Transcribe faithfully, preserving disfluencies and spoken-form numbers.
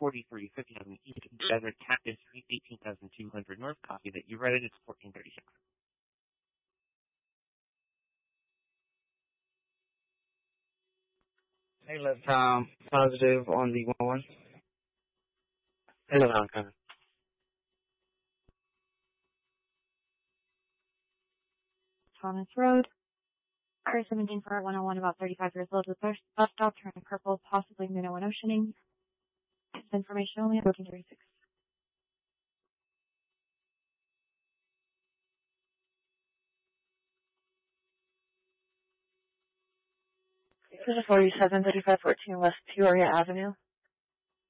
forty-three fifty-seven East Desert Cactus Street, eighteen thousand two hundred North. Copy that. You read it. It's fourteen thirty-six. Hey, left um, positive on the one one. Hello, Malcolm. Thomas Road. R seventeen for one oh one, about thirty-five years old, with bus bus stop, turning purple, possibly Minnow and Oceaning. It's information only, fourteen thirty-six. This is forty-seven thirty-five fourteen West Peoria Avenue.